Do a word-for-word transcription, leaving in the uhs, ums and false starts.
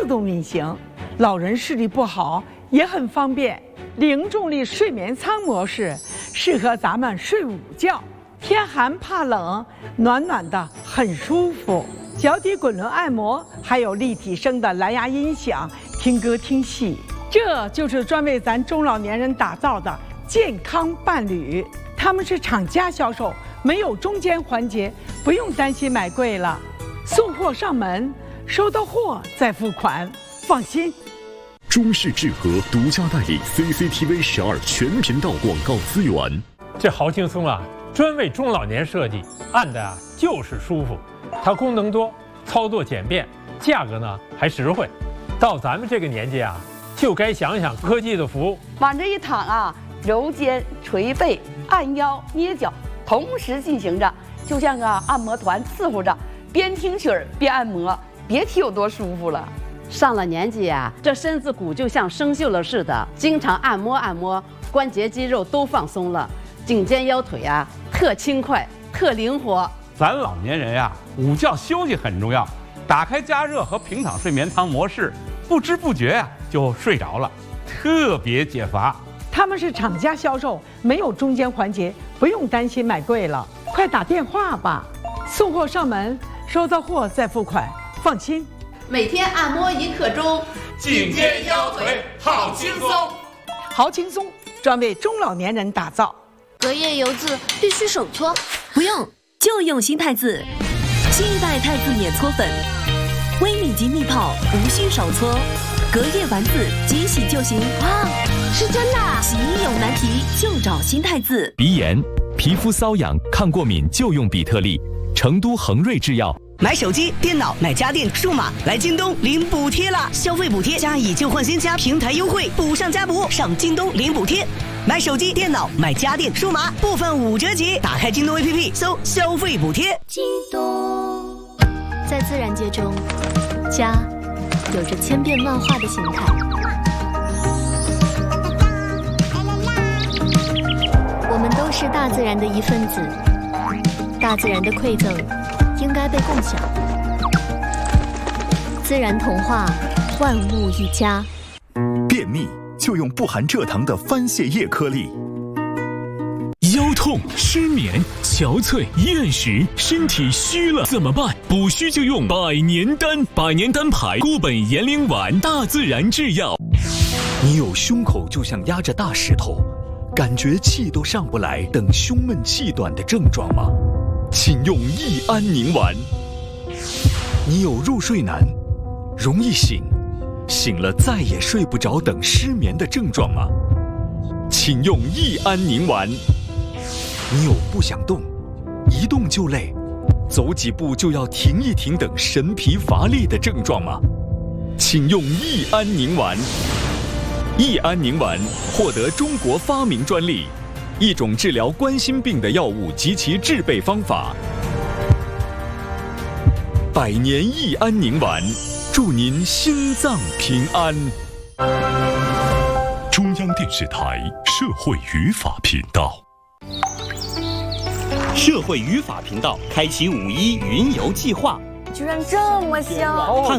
动运行，老人视力不好也很方便。零重力睡眠舱模式适合咱们睡午觉，天寒怕冷，暖暖的很舒服。脚底滚轮按摩，还有立体声的蓝牙音响，听歌听戏，这就是专为咱中老年人打造的健康伴侣。他们是厂家销售，没有中间环节，不用担心买贵了。送货上门，收到货再付款，放心。 中视智和独家代理 C C T V 十二全频道广告资源。 这好轻松啊，专为中老年设计，按的啊就是舒服。它功能多，操作简便，价格呢还实惠。到咱们这个年纪啊，就该想想科技的服务。 往这一躺啊，揉肩、捶背、按腰、捏脚，同时进行着，就像个按摩团伺候着，边听曲儿边按摩，别提有多舒服了。 上了年纪啊，这身子骨就像生锈了似的，经常按摩按摩，关节肌肉都放松了，颈肩腰腿啊特轻快、特灵活。 咱老年人呀、啊，午觉休息很重要，打开加热和平躺睡眠舱模式，不知不觉呀、啊、就睡着了，特别解乏。 他们是厂家销售，没有中间环节，不用担心买贵了。快打电话吧，送货上门，收到货再付款，放心。 每天按摩一刻钟， 颈肩腰腿好轻松， 好轻松，专为中老年人打造。 隔夜油渍必须手搓， 不用，就用新太子，新一代太子免搓粉，微米级密泡，无需手搓，隔夜丸子即洗就行。 哇，是真的！ 洗衣有难题就找新太子。 鼻炎、皮肤瘙痒、抗过敏就用比特利，成都恒瑞制药。 买手机、电脑、买家电、数码，来京东领补贴啦！消费补贴加以旧换新加平台优惠，补上加补，上京东领补贴。买手机、电脑、买家电、数码，部分五折起。打开京东 A P P 搜消费补贴。 京东。在自然界中，家有着千变万化的形态。我们都是大自然的一份子，大自然的馈赠应该被共享。自然童话，万物一家。 便秘就用不含蔗糖的番泻叶颗粒。 腰痛、失眠、憔悴、厌食，身体虚了怎么办？补虚就用百年丹，百年丹牌固本延龄丸，大自然制药。 你有胸口就像压着大石头，感觉气都上不来，等胸闷气短的症状吗？请用益安宁丸。你有入睡难、容易醒、醒了再也睡不着等失眠的症状吗？请用益安宁丸。你有不想动、一动就累、走几步就要停一停等神疲乏力的症状吗？请用益安宁丸。益安宁丸获得中国发明专利，一种治疗冠心病的药物及其制备方法。百年益安宁丸，祝您心脏平安。 中央电视台社会语法频道。 社会语法频道开启五一云游计划， 居然这么香！